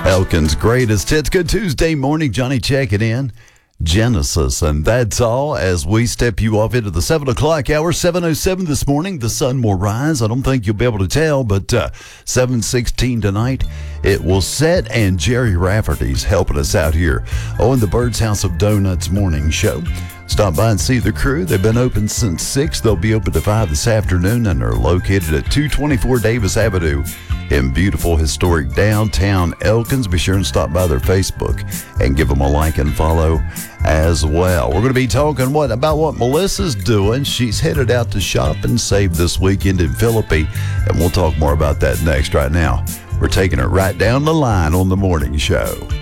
Elkin's greatest hits. Good Tuesday morning. Johnny checking in. Genesis, and that's all as we step you off into the 7 o'clock hour. 7:07 this morning. The sun will rise. I don't think you'll be able to tell, but 7:16 tonight it will set, and Jerry Rafferty's helping us out here on the Bird's House of Donuts morning show. Stop by and see the crew. They've been open since 6. They'll be open to 5 this afternoon, and they're located at 224 Davis Avenue in beautiful, historic downtown Elkins. Be sure and stop by their Facebook and give them a like and follow as well. We're going to be talking about what Melissa's doing. She's headed out to shop and save this weekend in Philippi, and we'll talk more about that next. Right now, we're taking it right down the line on the morning show.